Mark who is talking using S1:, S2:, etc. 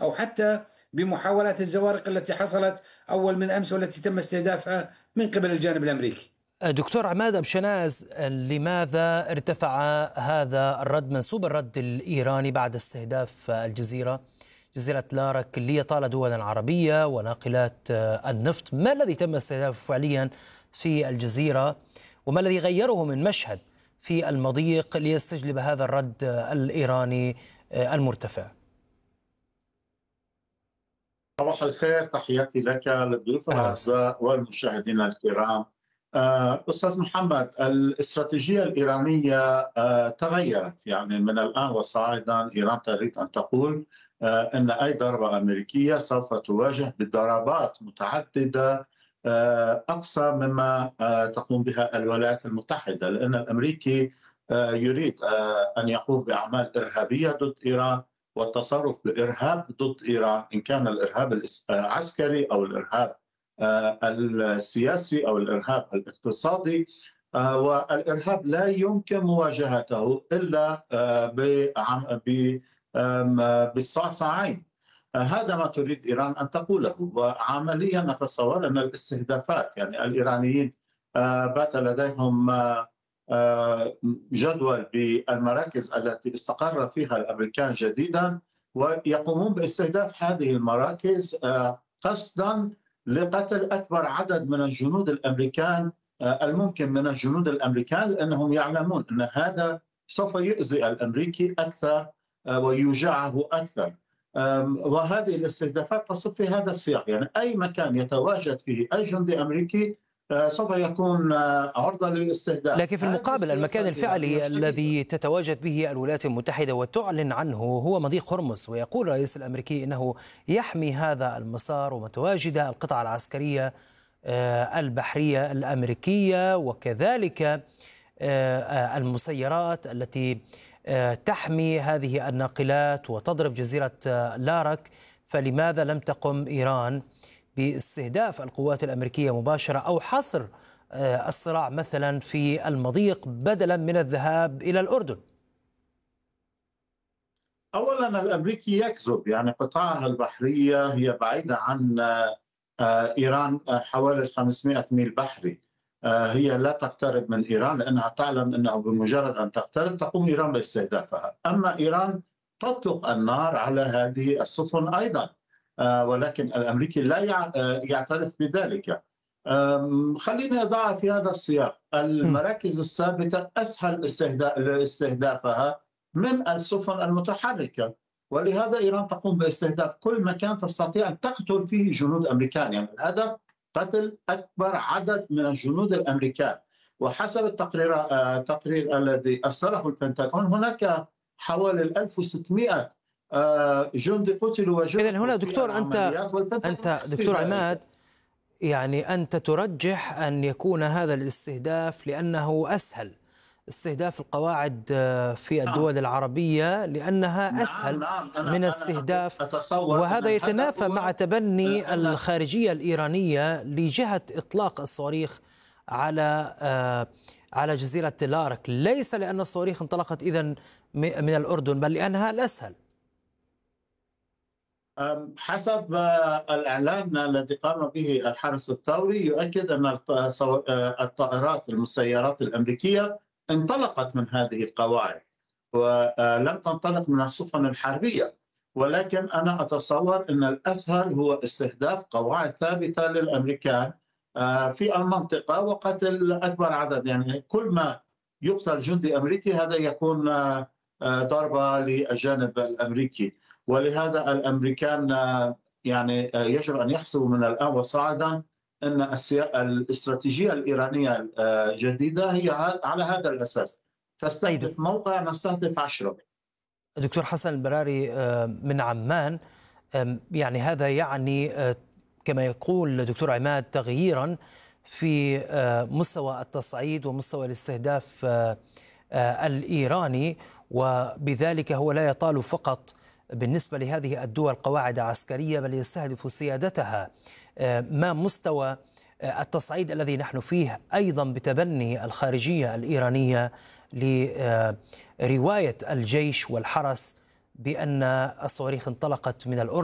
S1: أو حتى بمحاولات الزوارق التي حصلت أول من أمس والتي تم استهدافها من قبل الجانب الأمريكي.
S2: دكتور عماد أبو شناز، لماذا ارتفع هذا الرد، منسوب الرد الإيراني بعد استهداف جزيرة لارك ليطال دولا عربية وناقلات النفط؟ ما الذي تم استهدافه فعليا في الجزيرة، وما الذي غيره من مشهد في المضيق ليستجلب هذا الرد الإيراني المرتفع؟
S3: صباح الخير، تحياتي لك للضيوف الأعزاء والمشاهدين الكرام. أستاذ محمد، الاستراتيجية الإيرانية تغيرت، يعني من الآن وصاعدا إيران تريد أن تقول أن أي ضربة أمريكية سوف تواجه بضربات متعددة أقصى مما تقوم بها الولايات المتحدة، لأن الأمريكي يريد أن يقوم بأعمال إرهابية ضد إيران والتصرف بإرهاب ضد إيران، إن كان الإرهاب العسكري أو الإرهاب السياسي أو الإرهاب الاقتصادي. والإرهاب لا يمكن مواجهته إلا بالصعصعين. هذا ما تريد إيران أن تقوله. وعمليا نتصور أن الاستهدافات، يعني الإيرانيين بات لديهم جدول بالمراكز التي استقر فيها الأمريكان جديدا، ويقومون باستهداف هذه المراكز قصدا لقتل أكبر عدد من الجنود الأمريكان الممكن من الجنود الأمريكان، لأنهم يعلمون أن هذا سوف يؤذي الأمريكي أكثر ويوجعه أكثر. وهذه الاستهدافات تصب في هذا السياق، يعني أي مكان يتواجد فيه أي جندي أمريكي سوف يكون عرضة للاستهداف.
S2: لكن في المقابل المكان الفعلي الذي تتواجد به الولايات المتحدة وتعلن عنه هو مضيق هرمز، ويقول الرئيس الأمريكي أنه يحمي هذا المسار، ومتواجدة القطع العسكرية البحرية الأمريكية وكذلك المسيرات التي تحمي هذه الناقلات وتضرب جزيرة لارك. فلماذا لم تقم إيران باستهداف القوات الأمريكية مباشرة أو حصر الصراع مثلا في المضيق بدلا من الذهاب إلى الأردن؟
S3: أولا الأمريكي يكذب، يعني قطاعها البحرية هي بعيدة عن إيران حوالي 500 ميل بحري. هي لا تقترب من إيران لأنها تعلم أنه بمجرد أن تقترب تقوم إيران باستهدافها. أما إيران تطلق النار على هذه السفن أيضا، ولكن الأمريكي لا يعترف بذلك. خليني أضع في هذا السياق المراكز الثابتة أسهل استهدافها من السفن المتحركة، ولهذا إيران تقوم باستهداف كل مكان تستطيع أن تقتل فيه جنود أمريكان. يعني الهدف قتل أكبر عدد من الجنود الأمريكان. وحسب التقرير الذي أصدره البنتاغون هناك حوالي 1600 جندي قتلوا وجرحوا.
S2: إذن هنا دكتور أنت دكتور عماد، يعني أنت ترجح أن يكون هذا الاستهداف لأنه أسهل، استهداف القواعد في الدول العربية لأنها أسهل من استهداف، وهذا يتنافى مع تبني الخارجية الإيرانية لجهة إطلاق الصواريخ على جزيرة لارك، ليس لأن الصواريخ انطلقت إذن من الأردن بل لأنها الأسهل.
S3: حسب الإعلان الذي قام به الحرس الثوري يؤكد أن الطائرات المسيرات الأمريكية انطلقت من هذه القواعد ولم تنطلق من السفن الحربية، ولكن أنا أتصور أن الأسهل هو استهداف قواعد ثابتة للأمريكان في المنطقة وقتل أكبر عدد. يعني كل ما يقتل جندي أمريكي هذا يكون ضربة للجانب الأمريكي، ولهذا الأمريكان يعني يجب أن يحسبوا من الآن وصاعدا أن الاستراتيجية الإيرانية الجديدة هي على هذا الأساس، تستهدف موقع نستهدف 10.
S2: دكتور حسن البراري من عمان، يعني هذا يعني كما يقول دكتور عماد تغييرا في مستوى التصعيد ومستوى الاستهداف الإيراني، وبذلك هو لا يطال فقط بالنسبة لهذه الدول قواعد عسكرية بل يستهدف سيادتها. ما مستوى التصعيد الذي نحن فيه أيضا بتبني الخارجية الإيرانية لرواية الجيش والحرس بأن الصواريخ انطلقت من الأردن